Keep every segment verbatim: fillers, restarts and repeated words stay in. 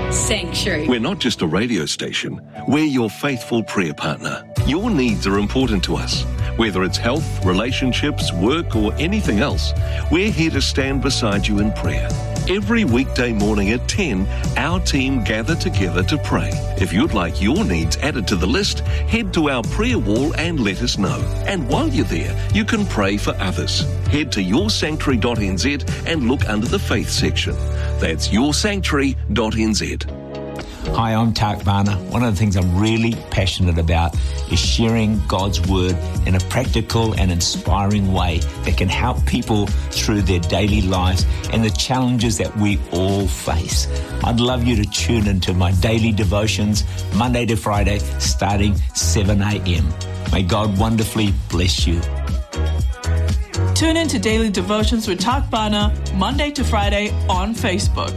Sanctuary. We're not just a radio station. We're your faithful prayer partner. Your needs are important to us. Whether it's health, relationships, work, or anything else, we're here to stand beside you in prayer. Every weekday morning at ten, our team gather together to pray. If you'd like your needs added to the list, head to our prayer wall and let us know. And while you're there, you can pray for others. Head to your sanctuary dot n z and look under the faith section. That's your sanctuary dot n z. Hi, I'm Tak Varner. One of the things I'm really passionate about is sharing God's Word in a practical and inspiring way that can help people through their daily lives and the challenges that we all face. I'd love you to tune into my daily devotions Monday to Friday starting seven a.m. May God wonderfully bless you. Tune in to Daily Devotions with Tak Varner Monday to Friday on Facebook.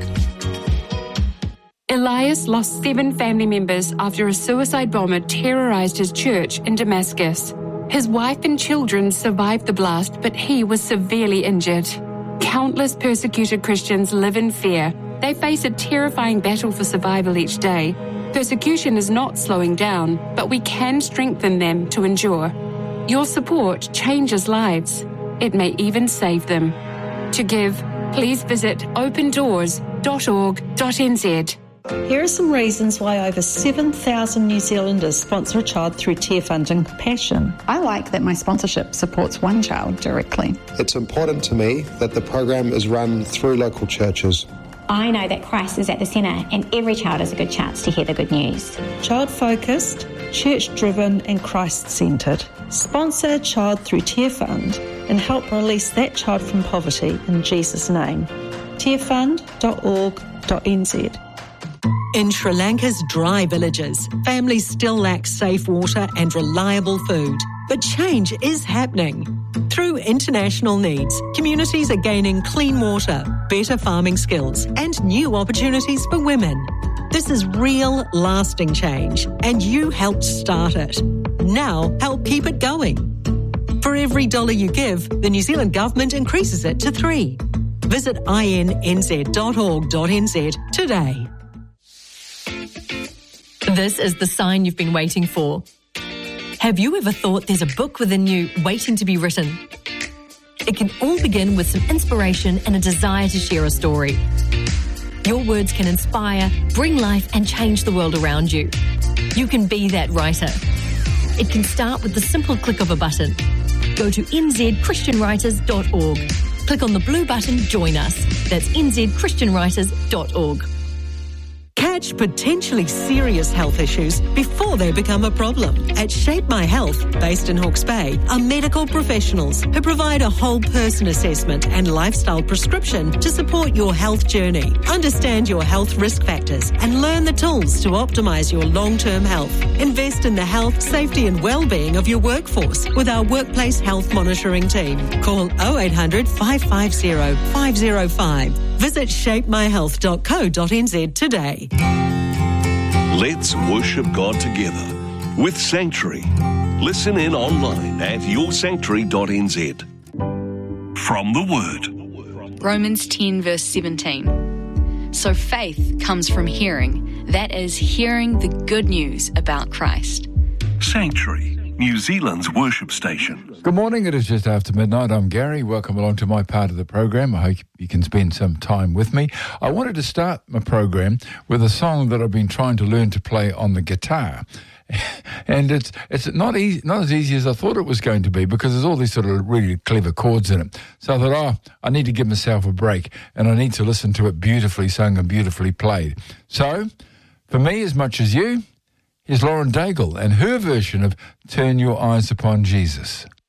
Elias lost seven family members after a suicide bomber terrorized his church in Damascus. His wife and children survived the blast, but he was severely injured. Countless persecuted Christians live in fear. They face a terrifying battle for survival each day. Persecution is not slowing down, but we can strengthen them to endure. Your support changes lives. It may even save them. To give, please visit open doors dot org dot n z. Here are some reasons why over seven thousand New Zealanders sponsor a child through Tearfund and Compassion. I like that my sponsorship supports one child directly. It's important to me that the program is run through local churches. I know that Christ is at the centre and every child has a good chance to hear the good news. Child-focused, church-driven and Christ-centred. Sponsor a child through Tearfund and help release that child from poverty in Jesus' name. tearfund dot org dot n z. In Sri Lanka's dry villages, families still lack safe water and reliable food. But change is happening. Through international needs, communities are gaining clean water, better farming skills, and new opportunities for women. This is real, lasting change, and you helped start it. Now, help keep it going. For every dollar you give, the New Zealand Government increases it to three. Visit i n n z dot org dot n z today. This is the sign you've been waiting for. Have you ever thought there's a book within you waiting to be written? It can all begin with some inspiration and a desire to share a story. Your words can inspire, bring life and change the world around you. You can be that writer. It can start with the simple click of a button. Go to n z christian writers dot org. Click on the blue button, Join Us. That's n z christian writers dot org. Catch potentially serious health issues before they become a problem. At Shape My Health, based in Hawke's Bay, are medical professionals who provide a whole person assessment and lifestyle prescription to support your health journey. Understand your health risk factors and learn the tools to optimise your long-term health. Invest in the health, safety and well-being of your workforce with our workplace health monitoring team. Call oh eight hundred, five five zero, five zero five. Visit shape my health dot co dot n z today. Let's worship God together with Sanctuary. Listen in online at your sanctuary dot n z. From the Word. Romans ten verse seventeen. So faith comes from hearing. That is, hearing the good news about Christ. Sanctuary, New Zealand's worship station. Good morning, it is just after midnight. I'm Gary. Welcome along to my part of the program. I hope you can spend some time with me. I wanted to start my program with a song that I've been trying to learn to play on the guitar. And it's it's not easy, not as easy as I thought it was going to be, because there's all these sort of really clever chords in it. So I thought, oh, I need to give myself a break and I need to listen to it beautifully sung and beautifully played. So, for me as much as you, here's Lauren Daigle and her version of Turn Your Eyes Upon Jesus.